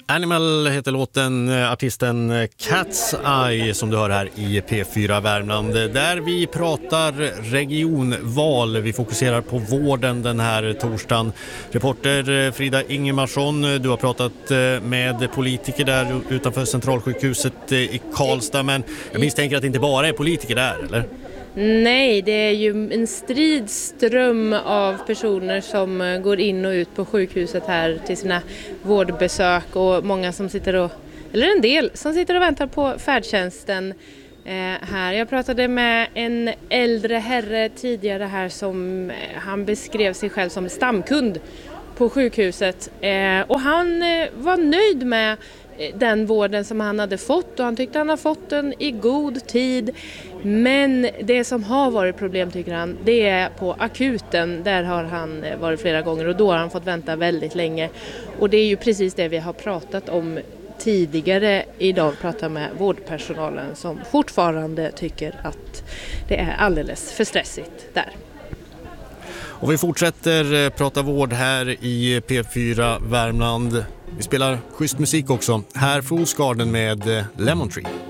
Animal heter låten, artisten Cat's Eye som du hör här i P4 Värmland, där vi pratar regionval. Vi fokuserar på vården den här torsdagen. Reporter Frida Ingemarsson, du har pratat med politiker där utanför Centralsjukhuset i Karlstad, men jag misstänker att det inte bara är politiker där, eller? Nej, det är ju en stridström av personer som går in och ut på sjukhuset här till sina vårdbesök, och många som en del som sitter och väntar på färdtjänsten här. Jag pratade med en äldre herre tidigare här som han beskrev sig själv som stamkund på sjukhuset, och han var nöjd med den vården som han hade fått, och han tyckte han har fått den i god tid. Men det som har varit problem, tycker han, det är på akuten. Där har han varit flera gånger och då har han fått vänta väldigt länge. Och det är ju precis det vi har pratat om tidigare. Idag pratar med vårdpersonalen som fortfarande tycker att det är alldeles för stressigt där. Och vi fortsätter prata vård här i P4 Värmland. Vi spelar schysst musik också. Här Fool's Garden med Lemon Tree.